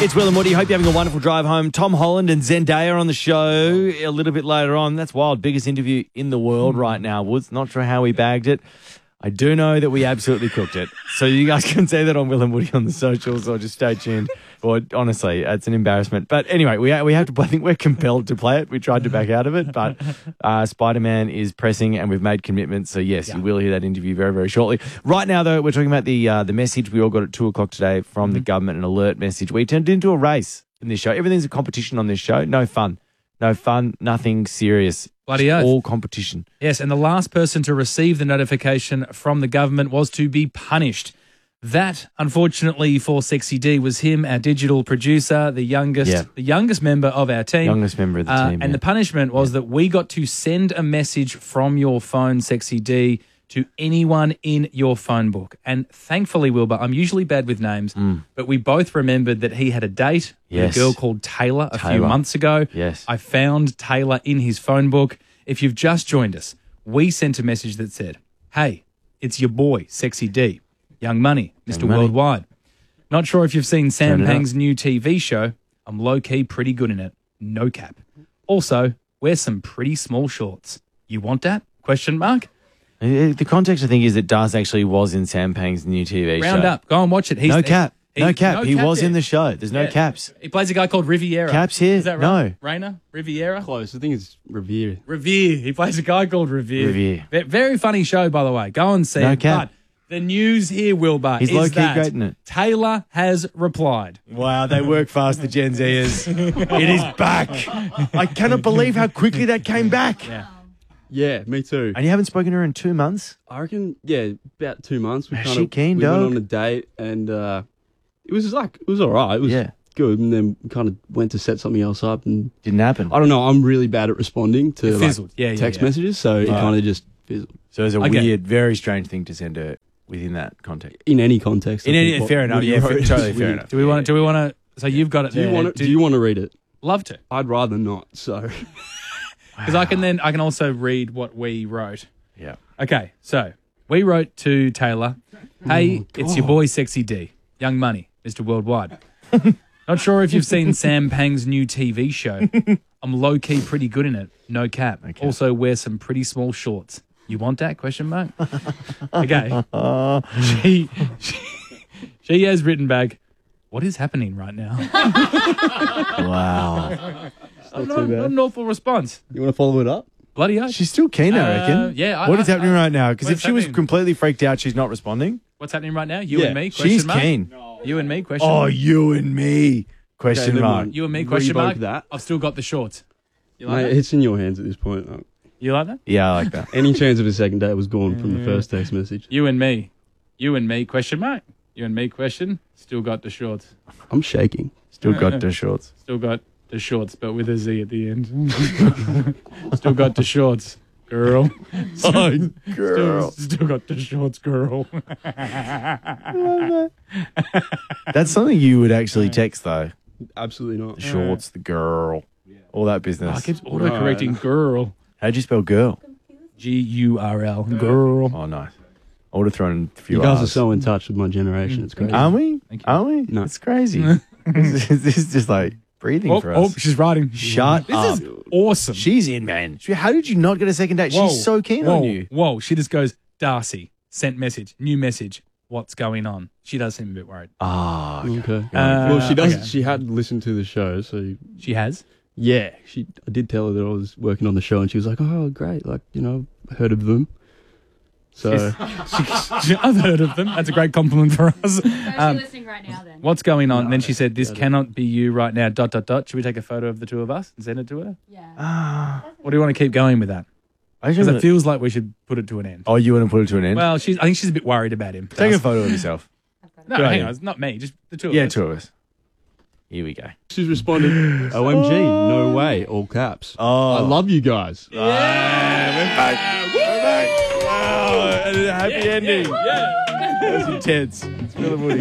It's Will and Woody. Hope you're having a wonderful drive home. Tom Holland and Zendaya on the show a little bit later on. That's wild. Biggest interview in the world right now, Woods. Not sure how we bagged it. I do know that we absolutely cooked it. So you guys can say that on Will and Woody on the socials or just stay tuned. Or honestly, it's an embarrassment. But anyway, we have to. I think we're compelled to play it. We tried to back out of it, but Spider-Man is pressing and we've made commitments. So yes, you will hear that interview very, very shortly. Right now, though, we're talking about the message we all got at 2:00 today from the government, an alert message. We turned it into a race in this show. Everything's a competition on this show. No fun. No fun, nothing serious. Bloody oath. All competition. Yes, and the last person to receive the notification from the government was to be punished. That, unfortunately for Sexy D, was him, our digital producer, the youngest member of our team. Youngest member of the team. And the punishment was that we got to send a message from your phone, Sexy D, to anyone in your phone book. And thankfully, Wilbur, I'm usually bad with names, but we both remembered that he had a date with a girl called Taylor a few months ago. Yes. I found Taylor in his phone book. If you've just joined us, we sent a message that said, "Hey, it's your boy, Sexy D, Young Money, Mr. Worldwide. Not sure if you've seen Sam Pang's new TV show. I'm low-key pretty good in it. No cap. Also, wear some pretty small shorts. You want that? Question mark? The context, I think, is that Das actually was in Sam Pang's new TV show. Round up. Go and watch it. No cap. No cap. He was there. in the show. There's no caps. He plays a guy called Riviera. Caps here? Is that right? No. Raina? Riviera? Close. I think it's Revere. Revere. He plays a guy called Revere. Revere. Very funny show, by the way. Go and see it. cap. But the news here, Wilbur, He's is low-key that great in it. Taylor has replied. Wow, they work fast, the Gen Zers. It is back. I cannot believe how quickly that came back. Yeah, me too. And you haven't spoken to her in 2 months? I reckon, yeah, about 2 months. Is she keen, we dog? went on a date and it was all right. It was good. And then we kind of went to set something else up and didn't happen. I don't know. I'm really bad at responding to text messages, so it kind of just fizzled. So it's a weird, very strange thing to send her within that context. In any context. Fair enough. Yeah, totally fair enough. Do we want to? So you've got it. Do you want to read it? Love to. I'd rather not. So. Because I can also read what we wrote. Yeah. Okay, so we wrote to Taylor, "Hey, it's your boy Sexy D, Young Money, Mr. Worldwide. Not sure if you've seen Sam Pang's new TV show. I'm low-key pretty good in it. No cap. Okay. Also wear some pretty small shorts. You want that? Question mark. Okay. She has written back, "What is happening right now?" Wow. Not an awful response. You want to follow it up? Bloody hell. She's still keen, I reckon. Yeah. What is happening right now? Because if what's she was happening? completely freaked out, she's not responding. What's happening right now? You Yeah, and me? She's Question mark? keen. You and me? Question Oh, mark? you and me? Question never mark. mind. You and me? Question Revoke mark? that. I've still got the shorts. You like Mate, it's in your hands at this point. that? You like that? Yeah, I like that. Any chance of a second date was gone from the first text message. You and me? You and me? Question mark? You and me? Question? Still got the shorts. I'm shaking. Still got the shorts. Still got the shorts, but with a Z at the end. Still got the shorts, girl. Oh, girl. Still got the shorts, girl. That's something you would actually text, though. Absolutely not. The shorts, the girl, all that business. I keep autocorrecting girl. How'd you spell girl? G-U-R-L. Girl. Oh, nice. I would have thrown a few You guys are R's. so in touch with my generation. It's crazy. Aren't we? Thank you. Aren't we? No. It's crazy. this is just like breathing for us. she's writing. Shut up. This is awesome. She's in, man. How did you not get a second date? She's so keen on you. Whoa, she just goes, "Darcy, sent message, new message. What's going on?" She does seem a bit worried. Ah, Okay. Well, she does. okay. She had listened to the show, so She has? yeah. I did tell her that I was working on the show, and she was like, "Oh, great! Like, heard of them." So I've heard of them. That's a great compliment for us. So she's listening right now then. What's going on? And then she said, "This cannot be you right now, ... Should we take a photo of the two of us and send it to her? Yeah. Or do you want to keep going with that? Because it feels like we should put it to an end. Oh, you want to put it to an end? Well, I think she's a bit worried about him. Take a photo of yourself. No, Go hang ahead. on. It's not me. Just the two of Yeah, us. two of us. Here we go. she's responded, "OMG, no way!" All caps. Oh. I love you guys. We're back. We're back. Wow. And a happy ending. Yeah. That was intense. It's Will and Woody.